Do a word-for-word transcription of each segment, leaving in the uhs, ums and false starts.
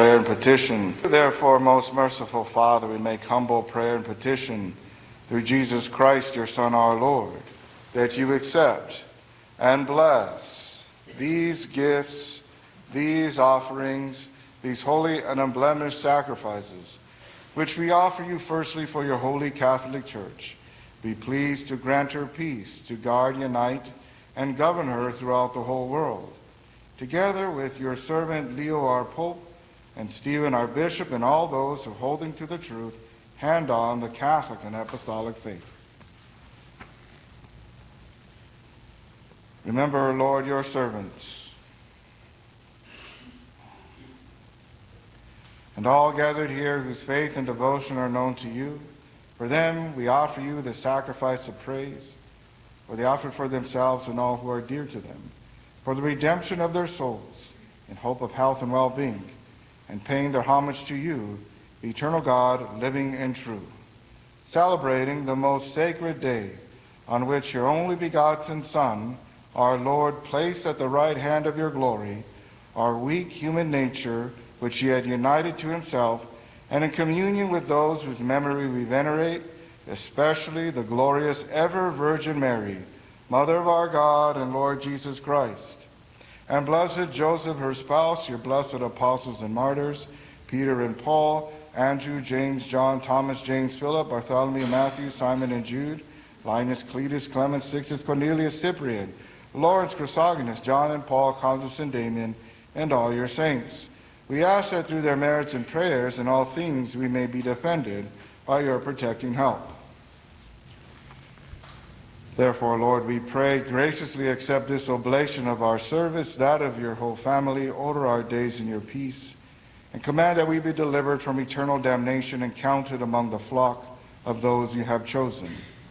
prayer and petition. Therefore, most merciful Father, we make humble prayer and petition through Jesus Christ, your Son, our Lord, that you accept and bless these gifts, these offerings, these holy and unblemished sacrifices, which we offer you firstly for your holy Catholic Church. Be pleased to grant her peace, to guard, unite, and govern her throughout the whole world, together with your servant Leo, our Pope, and Stephen, our Bishop, and all those who, holding to the truth, hand on the Catholic and Apostolic faith. Remember, Lord, your servants, and all gathered here whose faith and devotion are known to you. For them we offer you the sacrifice of praise, for they offer for themselves and all who are dear to them, for the redemption of their souls, in hope of health and well-being, and paying their homage to you, the eternal God, living and true, celebrating the most sacred day on which your only begotten Son, our Lord, placed at the right hand of your glory our weak human nature, which he had united to himself, and in communion with those whose memory we venerate, especially the glorious ever Virgin Mary, Mother of our God and Lord Jesus Christ, and blessed Joseph, her spouse, your blessed apostles and martyrs, Peter and Paul, Andrew, James, John, Thomas, James, Philip, Bartholomew, Matthew, Simon and Jude, Linus, Cletus, Clement, Sixtus, Cornelius, Cyprian, Lawrence, Chrysogonus, John and Paul, Constance and Damien, and all your saints. We ask that through their merits and prayers in all things we may be defended by your protecting help. Therefore, Lord, we pray, graciously accept this oblation of our service, that of your whole family. Order our days in your peace, and command that we be delivered from eternal damnation and counted among the flock of those you have chosen.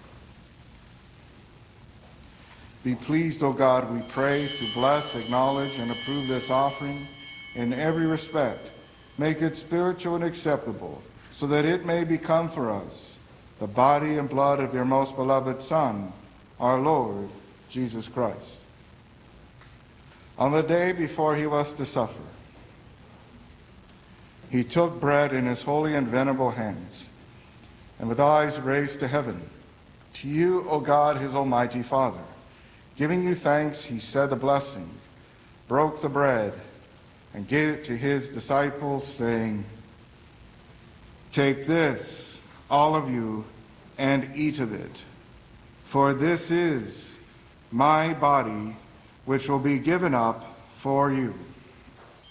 Be pleased, O God, we pray, to bless, acknowledge, and approve this offering in every respect. Make it spiritual and acceptable, so that it may become for us the body and blood of your most beloved Son, our Lord Jesus Christ. On the day before he was to suffer, he took bread in his holy and venerable hands, and with eyes raised to heaven, to you, O God, his almighty Father, giving you thanks, he said the blessing, broke the bread, and gave it to his disciples, saying, "Take this, all of you, and eat of it, for this is my body, which will be given up for you."